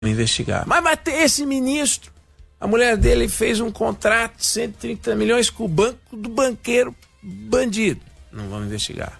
investigar. Mas esse ministro, a mulher dele fez um contrato de 130 milhões com o banco do banqueiro bandido. Não vamos investigar.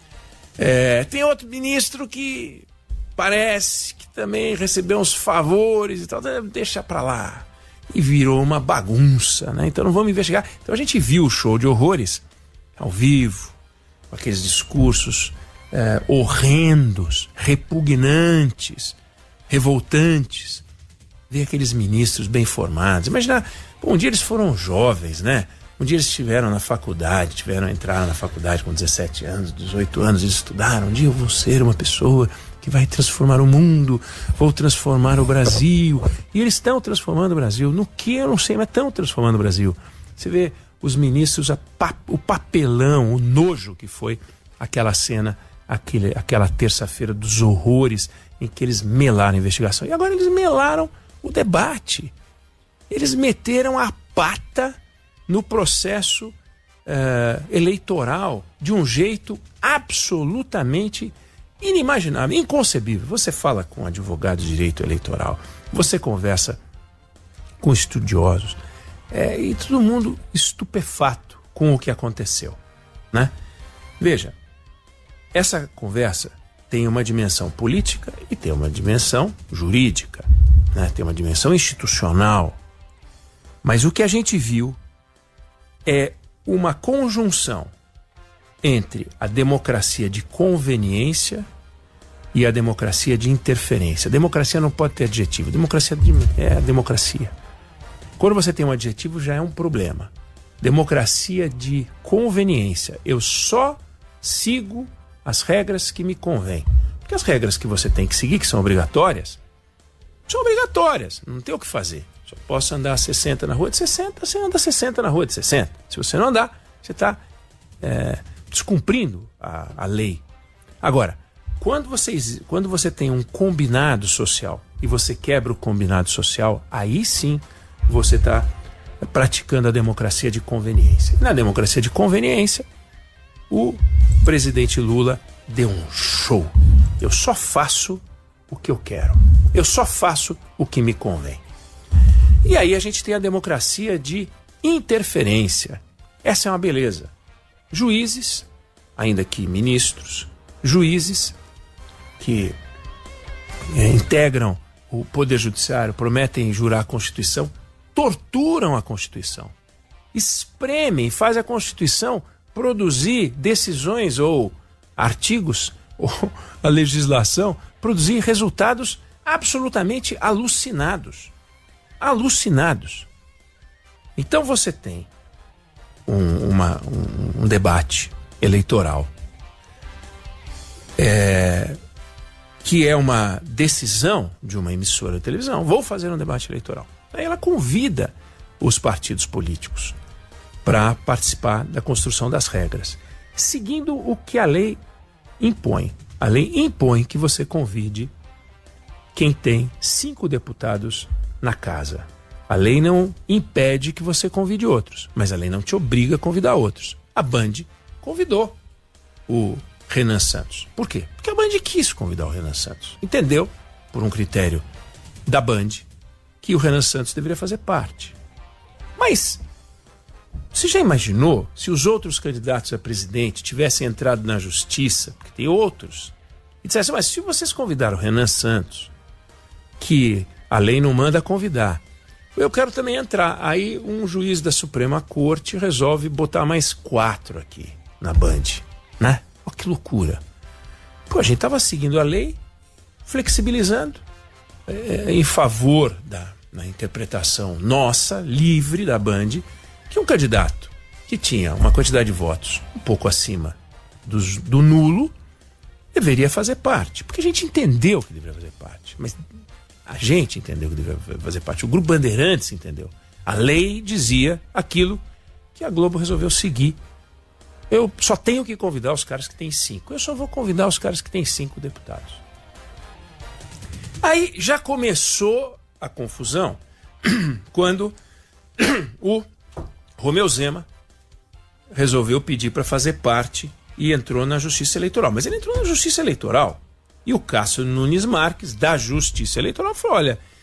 Tem outro ministro que parece que também recebeu uns favores e tal. Deixa pra lá. E virou uma bagunça, né? Então não vamos investigar. Então a gente viu o show de horrores ao vivo, com aqueles discursos horrendos, repugnantes, revoltantes. Ver aqueles ministros bem formados. Imagina, um dia eles foram jovens, né? Um dia eles estiveram na faculdade, entraram na faculdade com 17 anos, 18 anos, eles estudaram. Um dia eu vou ser uma pessoa que vai transformar o mundo, vou transformar o Brasil. E eles estão transformando o Brasil. No que eu não sei, mas estão transformando o Brasil. Você vê os ministros, o papelão, o nojo que foi aquela cena, aquela terça-feira dos horrores em que eles melaram a investigação. E agora eles melaram o debate. Eles meteram a pata no processo eleitoral de um jeito absolutamente inimaginável, inconcebível. Você fala com advogados de direito eleitoral, você conversa com estudiosos, e todo mundo estupefato com o que aconteceu, né? Veja, essa conversa tem uma dimensão política e tem uma dimensão jurídica, né? Tem uma dimensão institucional. Mas o que a gente viu é uma conjunção entre a democracia de conveniência e a democracia de interferência. A democracia não pode ter adjetivo. Democracia é a democracia. Quando você tem um adjetivo, já é um problema. Democracia de conveniência. Eu só sigo as regras que me convêm. Porque as regras que você tem que seguir, que são obrigatórias, não tem o que fazer. Só posso andar a 60 na rua de 60, você anda a 60 na rua de 60. Se você não andar, você está descumprindo a lei. Agora, quando você tem um combinado social e você quebra o combinado social, aí sim você está praticando a democracia de conveniência. Na democracia de conveniência, o presidente Lula deu um show. Eu só faço o que eu quero. Eu só faço o que me convém. E aí a gente tem a democracia de interferência. Essa é uma beleza. Juízes, ainda que ministros, juízes que integram o Poder Judiciário, prometem jurar a Constituição, torturam a Constituição, espremem, fazem a Constituição produzir decisões ou artigos, ou a legislação, produzir resultados absolutamente alucinados. Então você tem um debate eleitoral que é uma decisão de uma emissora de televisão. Vou fazer um debate eleitoral. Aí ela convida os partidos políticos para participar da construção das regras, seguindo o que a lei impõe. A lei impõe que você convide quem tem 5 deputados na casa. A lei não impede que você convide outros, mas a lei não te obriga a convidar outros. A Band convidou o Renan Santos. Por quê? Porque a Band quis convidar o Renan Santos. Entendeu, por um critério da Band, que o Renan Santos deveria fazer parte. Mas você já imaginou se os outros candidatos a presidente tivessem entrado na justiça, porque tem outros, e dissessem, mas se vocês convidaram o Renan Santos, que a lei não manda convidar, eu quero também entrar. Aí um juiz da Suprema Corte resolve botar mais 4 aqui na Band, né? Olha que loucura. Pô, a gente estava seguindo a lei, flexibilizando em favor na interpretação nossa, livre da Band, que um candidato que tinha uma quantidade de votos um pouco acima do nulo deveria fazer parte. Porque a gente entendeu que deveria fazer parte, mas a gente entendeu que deveria fazer parte. O Grupo Bandeirantes entendeu. A lei dizia aquilo que a Globo resolveu seguir. Eu só tenho que convidar os caras que têm 5. Eu só vou convidar os caras que têm 5 deputados. Aí já começou a confusão quando o Romeu Zema resolveu pedir para fazer parte e entrou na Justiça Eleitoral. Mas ele entrou na Justiça Eleitoral E o Cássio Nunes Marques, da Justiça Eleitoral, falou: olha,